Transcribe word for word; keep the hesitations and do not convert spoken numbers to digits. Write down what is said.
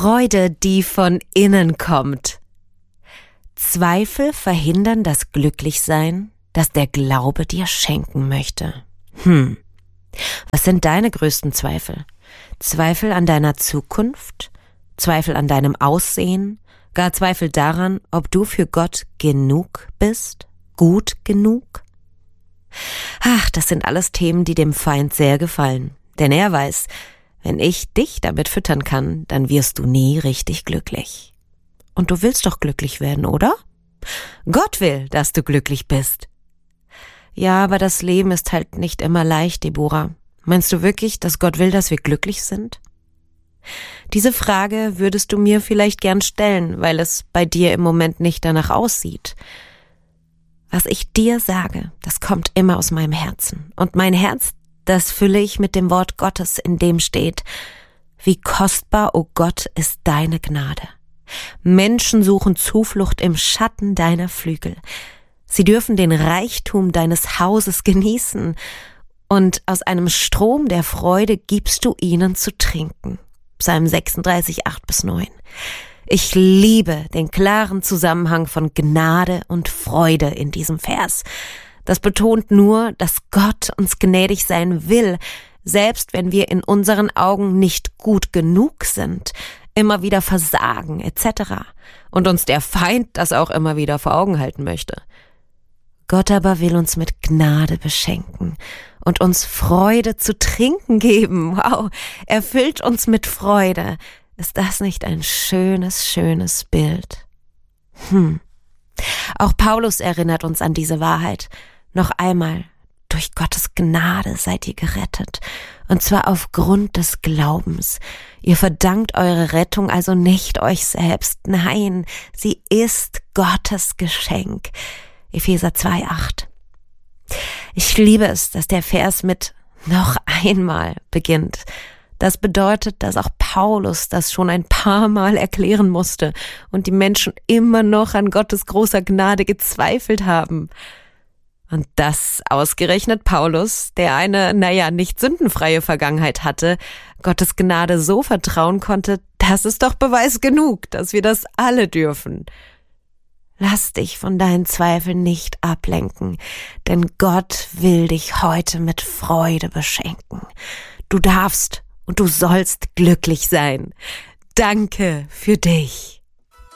Freude, die von innen kommt. Zweifel verhindern das Glücklichsein, das der Glaube dir schenken möchte. Hm, was sind deine größten Zweifel? Zweifel an deiner Zukunft? Zweifel an deinem Aussehen? Gar Zweifel daran, ob du für Gott genug bist? Gut genug? Ach, das sind alles Themen, die dem Feind sehr gefallen. Denn er weiß, wenn ich dich damit füttern kann, dann wirst du nie richtig glücklich. Und du willst doch glücklich werden, oder? Gott will, dass du glücklich bist. Ja, aber das Leben ist halt nicht immer leicht, Deborah. Meinst du wirklich, dass Gott will, dass wir glücklich sind? Diese Frage würdest du mir vielleicht gern stellen, weil es bei dir im Moment nicht danach aussieht. Was ich dir sage, das kommt immer aus meinem Herzen. Und mein Herz, das fülle ich mit dem Wort Gottes, in dem steht: Wie kostbar, o Gott, ist deine Gnade. Menschen suchen Zuflucht im Schatten deiner Flügel. Sie dürfen den Reichtum deines Hauses genießen, und aus einem Strom der Freude gibst du ihnen zu trinken. Psalm sechsunddreißig, acht bis neun. Ich liebe den klaren Zusammenhang von Gnade und Freude in diesem Vers. Das betont nur, dass Gott uns gnädig sein will, selbst wenn wir in unseren Augen nicht gut genug sind, immer wieder versagen et cetera und uns der Feind das auch immer wieder vor Augen halten möchte. Gott aber will uns mit Gnade beschenken und uns Freude zu trinken geben. Wow, er füllt uns mit Freude. Ist das nicht ein schönes, schönes Bild? Hm. Auch Paulus erinnert uns an diese Wahrheit. Noch einmal, durch Gottes Gnade seid ihr gerettet, und zwar aufgrund des Glaubens. Ihr verdankt eure Rettung also nicht euch selbst, nein, sie ist Gottes Geschenk. Epheser zwei, acht. Ich liebe es, dass der Vers mit noch einmal beginnt. Das bedeutet, dass auch Paulus das schon ein paar Mal erklären musste und die Menschen immer noch an Gottes großer Gnade gezweifelt haben. Und das ausgerechnet Paulus, der eine, naja, nicht sündenfreie Vergangenheit hatte, Gottes Gnade so vertrauen konnte, das ist doch Beweis genug, dass wir das alle dürfen. Lass dich von deinen Zweifeln nicht ablenken, denn Gott will dich heute mit Freude beschenken. Du darfst und du sollst glücklich sein. Danke für dich.